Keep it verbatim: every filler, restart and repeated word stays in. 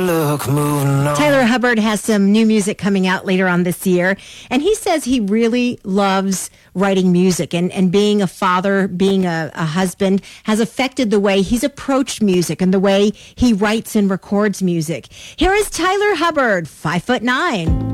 look, moving on. Tyler Hubbard has some new music coming out later on this year, and he says he really loves writing music, and, and being a father, being a, a husband has affected the way he's approached music and the way he writes and records music. Here is Tyler Hubbard, five foot nine.